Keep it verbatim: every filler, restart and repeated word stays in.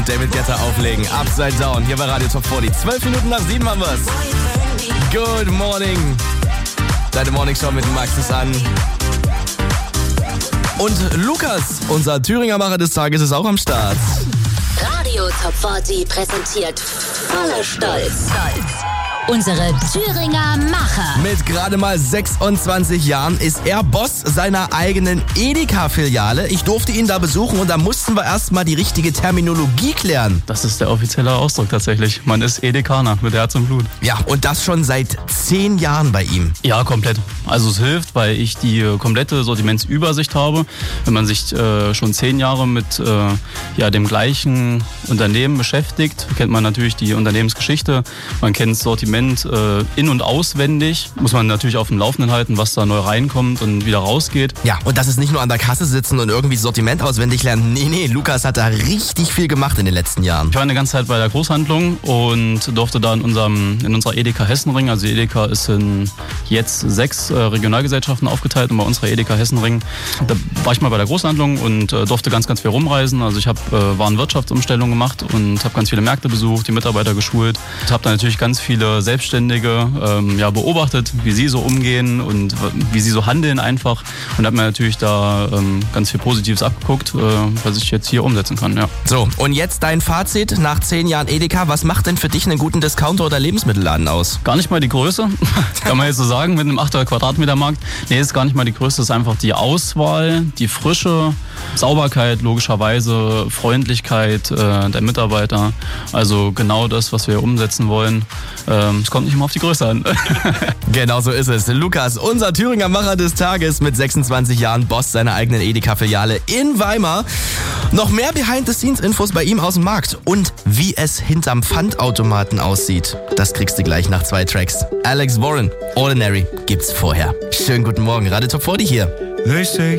David Guetta auflegen, Upside Down, hier bei Radio Top vierzig. Zwölf Minuten nach sieben haben wir's. Good morning. Deine Morningshow mit Max ist an. Und Lukas, unser Thüringer Macher des Tages, ist auch am Start. Radio Top vierzig präsentiert voller Stolz unsere Thüringer Macher. Mit gerade mal sechsundzwanzig Jahren ist er Boss seiner eigenen Edeka-Filiale. Ich durfte ihn da besuchen und da mussten wir erstmal die richtige Terminologie klären. Das ist der offizielle Ausdruck tatsächlich. Man ist Edekaner mit Herz und Blut. Ja, und das schon seit zehn Jahren bei ihm. Ja, komplett. Also es hilft, weil ich die komplette Sortimentsübersicht habe. Wenn man sich äh, schon zehn Jahre mit äh, ja, dem gleichen Unternehmen beschäftigt, kennt man natürlich die Unternehmensgeschichte, man kennt das Sortiment äh, in- und auswendig. Muss man natürlich auf dem Laufenden halten, was da neu reinkommt und wieder rausgeht. Ja, und das ist nicht nur an der Kasse sitzen und irgendwie Sortiment auswendig lernen. Nee, nee, Lukas hat da richtig viel gemacht in den letzten Jahren. Ich war eine ganze Zeit bei der Großhandlung und durfte da in, unserem, in unserer Edeka Hessenring, also die Edeka ist in jetzt sechs äh, Regionalgesellschaften aufgeteilt und bei unserer Edeka Hessenring, da war ich mal bei der Großhandlung und äh, durfte ganz, ganz viel rumreisen. Also ich habe äh, Warenwirtschaftsumstellung gemacht und habe ganz viele Märkte besucht, die Mitarbeiter geschult. Ich habe da natürlich ganz viele Selbstständige ähm, ja, beobachtet, wie sie so umgehen und wie sie so handeln einfach und habe mir natürlich da ähm, ganz viel Positives abgeguckt, äh, was ich jetzt hier umsetzen kann. Ja. So, und jetzt dein Fazit nach zehn Jahren Edeka. Was macht denn für dich einen guten Discounter oder Lebensmittelladen aus? Gar nicht mal die Größe, kann man jetzt so sagen, mit einem achter Quadratmeter Markt. Nee, ist gar nicht mal die Größe, ist einfach die Auswahl, die Frische, Sauberkeit logischerweise, Freundlichkeit äh, der Mitarbeiter. Also genau das, was wir umsetzen wollen. Ähm, es kommt nicht immer auf die Größe an. Genau so ist es. Lukas, unser Thüringer Macher des Tages mit sechsundzwanzig Jahren, Boss seiner eigenen Edeka-Filiale in Weimar. Noch mehr Behind-the-Scenes-Infos bei ihm aus dem Markt und wie es hinterm Pfandautomaten aussieht. Das kriegst du gleich nach zwei Tracks. Alex Warren, Ordinary gibt's vorher. Schönen guten Morgen, Radio Top vierzig hier.